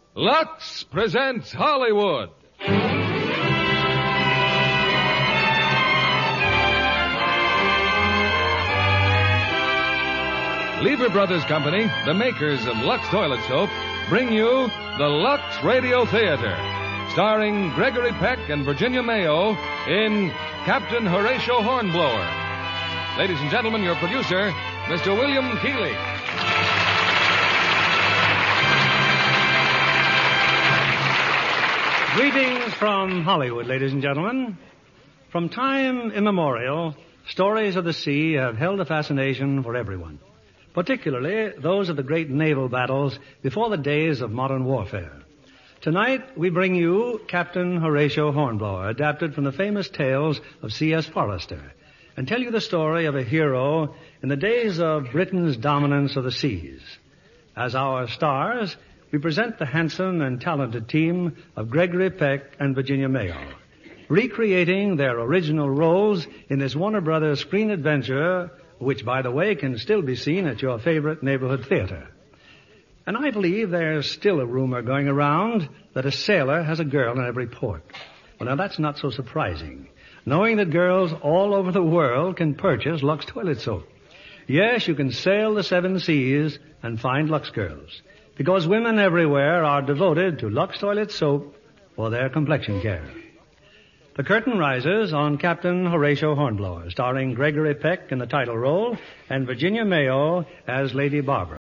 Lux presents Hollywood. Lever Brothers Company, the makers of Lux Toilet Soap, bring you the Lux Radio Theater, starring Gregory Peck and Virginia Mayo in Captain Horatio Hornblower. Ladies and gentlemen, your producer, Mr. William Keighley. Greetings from Hollywood, ladies and gentlemen. From time immemorial, stories of the sea have held a fascination for everyone, particularly those of the great naval battles before the days of modern warfare. Tonight, we bring you Captain Horatio Hornblower, adapted from the famous tales of C.S. Forester, and tell you the story of a hero in the days of Britain's dominance of the seas. As our stars, we present the handsome and talented team of Gregory Peck and Virginia Mayo, recreating their original roles in this Warner Brothers screen adventure, which, by the way, can still be seen at your favorite neighborhood theater. And I believe there's still a rumor going around that a sailor has a girl in every port. Well, now, that's not so surprising, knowing that girls all over the world can purchase Lux Toilet Soap. Yes, you can sail the seven seas and find Lux girls, because women everywhere are devoted to Lux Toilet Soap for their complexion care. The curtain rises on Captain Horatio Hornblower, starring Gregory Peck in the title role and Virginia Mayo as Lady Barbara.